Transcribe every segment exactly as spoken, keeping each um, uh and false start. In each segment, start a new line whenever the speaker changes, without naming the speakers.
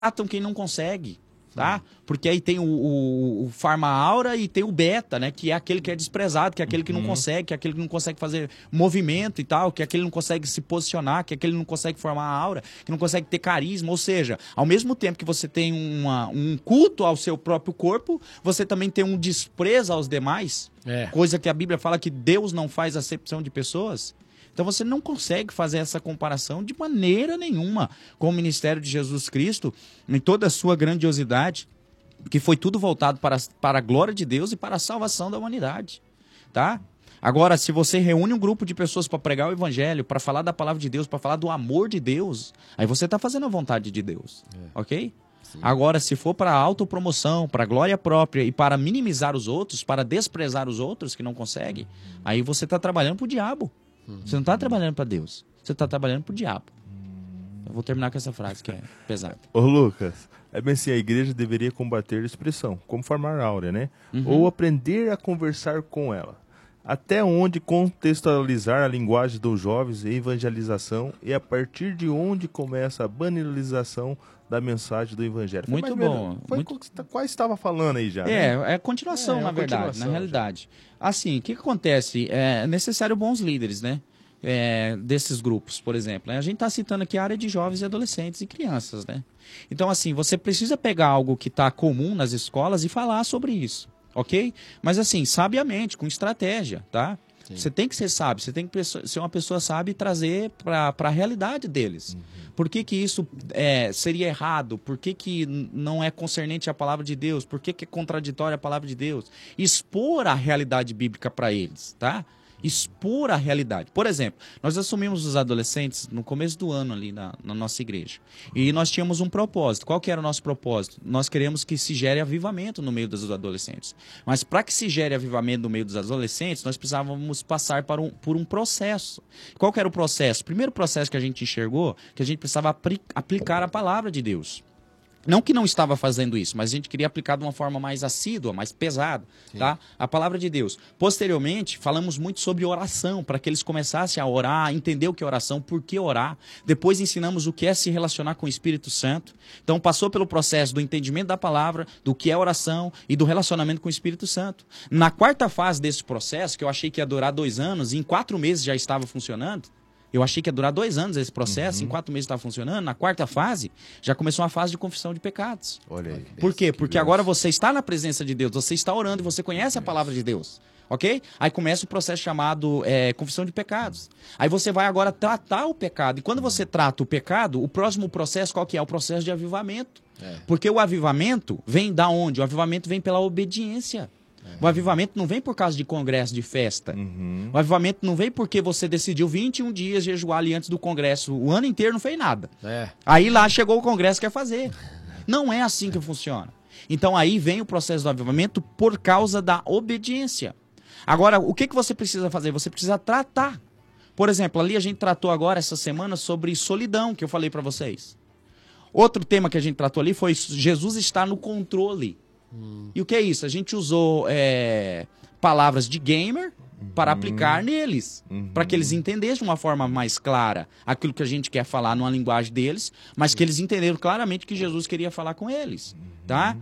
tratam quem não consegue, tá? Porque aí tem o, o, o Pharma Aura e tem o Beta, né? Que é aquele que é desprezado, que é aquele que não consegue, que é aquele que não consegue fazer movimento e tal, que é aquele que não consegue se posicionar, que é aquele que não consegue formar a aura, que não consegue ter carisma. Ou seja, ao mesmo tempo que você tem uma, um culto ao seu próprio corpo, você também tem um desprezo aos demais,
É.
coisa que a Bíblia fala que Deus não faz acepção de pessoas. Então você não consegue fazer essa comparação de maneira nenhuma com o ministério de Jesus Cristo em toda a sua grandiosidade, que foi tudo voltado para, para a glória de Deus e para a salvação da humanidade, tá? Agora, se você reúne um grupo de pessoas para pregar o evangelho, para falar da palavra de Deus, para falar do amor de Deus, aí você está fazendo a vontade de Deus, é. ok? Sim. Agora, se for para autopromoção, para glória própria e para minimizar os outros, para desprezar os outros que não conseguem, uhum. aí você está trabalhando para o diabo. Você não está trabalhando para Deus, você está trabalhando para o diabo. Eu vou terminar com essa frase que é pesada.
Ô Lucas, é bem assim, a igreja deveria combater a expressão, como formar áurea, né? Uhum. Ou aprender a conversar com ela. Até onde contextualizar a linguagem dos jovens e evangelização e a partir de onde começa a banalização da mensagem do evangelho.
Muito
foi
bom.
Foi
muito...
quase estava falando aí já.
É,
né?
é continuação, é, na é verdade, continuação, na realidade. Já. Assim, o que, que acontece? É necessário bons líderes, né? É, desses grupos, por exemplo. A gente está citando aqui a área de jovens e adolescentes e crianças, né? Então, assim, você precisa pegar algo que está comum nas escolas e falar sobre isso, ok? Mas, assim, sabiamente, com estratégia, tá? Sim. Você tem que ser sábio, você tem que ser uma pessoa sábia e trazer para a realidade deles. Uhum. Por que que isso é, seria errado? Por que que não é concernente à palavra de Deus? Por que que é contraditória à palavra de Deus? Expor a realidade bíblica para eles, tá? Expor a realidade. Por exemplo, nós assumimos os adolescentes no começo do ano ali na, na nossa igreja. E nós tínhamos um propósito. Qual que era o nosso propósito? Nós queremos que se gere avivamento no meio dos adolescentes. Mas para que se gere avivamento no meio dos adolescentes, nós precisávamos passar por um, por um processo. Qual que era o processo? O primeiro processo que a gente enxergou, que a gente precisava apri- aplicar a palavra de Deus. Não que não estava fazendo isso, mas a gente queria aplicar de uma forma mais assídua, mais pesada, tá? A palavra de Deus. Posteriormente, falamos muito sobre oração, para que eles começassem a orar, entender o que é oração, por que orar. Depois ensinamos o que é se relacionar com o Espírito Santo. Então passou pelo processo do entendimento da palavra, do que é oração e do relacionamento com o Espírito Santo. Na quarta fase desse processo, que eu achei que ia durar dois anos, e em quatro meses já estava funcionando, eu achei que ia durar dois anos esse processo, uhum. em quatro meses estava funcionando. Na quarta fase, já começou uma fase de confissão de pecados.
Olha aí.
Por quê? Porque agora você está na presença de Deus, você está orando e você conhece a palavra de Deus. Ok? Aí começa o processo chamado é, confissão de pecados. Aí você vai agora tratar o pecado. E quando você trata o pecado, o próximo processo, qual que é? O processo de avivamento. É. Porque o avivamento vem da onde? O avivamento vem pela obediência. O avivamento não vem por causa de congresso, de festa. Uhum. O avivamento não vem porque você decidiu vinte e um dias jejuar ali antes do congresso. O ano inteiro não fez nada. É. Aí lá chegou o congresso que quer fazer. Não é assim que funciona. Então aí vem o processo do avivamento por causa da obediência. Agora, o que, que você precisa fazer? Você precisa tratar. Por exemplo, ali a gente tratou agora essa semana sobre solidão, que eu falei para vocês. Outro tema que a gente tratou ali foi Jesus estar no controle. Hum. E o que é isso? A gente usou é, palavras de gamer para uhum. aplicar neles, uhum. para que eles entendessem de uma forma mais clara aquilo que a gente quer falar numa linguagem deles, mas que eles entenderam claramente que Jesus queria falar com eles, uhum. tá?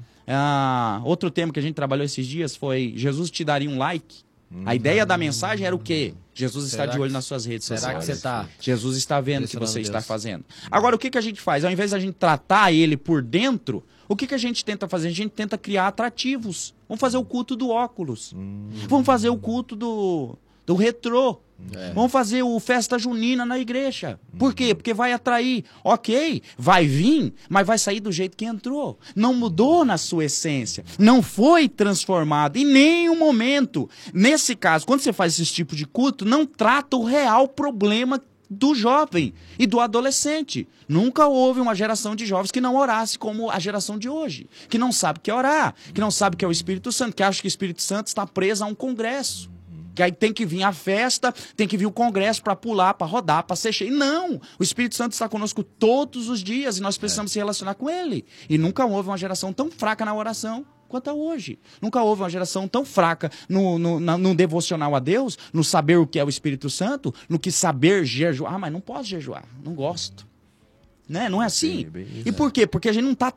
Ah, outro tema que a gente trabalhou esses dias foi Jesus te daria um like. Uhum. A ideia da mensagem era o quê? Jesus está será de olho nas suas redes
será
sociais.
Que você tá
Jesus está vendo o que você está fazendo. Agora, o que, que a gente faz? Ao invés da gente tratar ele por dentro, o que, que a gente tenta fazer? A gente tenta criar atrativos. Vamos fazer o culto do óculos. Hum. Vamos fazer o culto do, do retrô. É. Vamos fazer o festa junina na igreja. Por quê? Porque vai atrair. Ok, vai vir, mas vai sair do jeito que entrou. Não mudou na sua essência. Não foi transformado em nenhum momento. Nesse caso, quando você faz esse tipo de culto, não trata o real problema do jovem e do adolescente. Nunca houve uma geração de jovens que não orasse como a geração de hoje. Que não sabe o que é orar, que não sabe o que é o Espírito Santo, que acha que o Espírito Santo está preso a um congresso. Que aí tem que vir a festa, tem que vir o congresso para pular, para rodar, para ser cheio. Não! O Espírito Santo está conosco todos os dias e nós precisamos é. se relacionar com ele. E nunca houve uma geração tão fraca na oração quanto a hoje. Nunca houve uma geração tão fraca no, no, na, no devocional a Deus, no saber o que é o Espírito Santo, no que saber jejuar. Ah, mas não posso jejuar, não gosto. Né? Não é assim?
Sim, bem isso.
E por quê? Porque a gente não está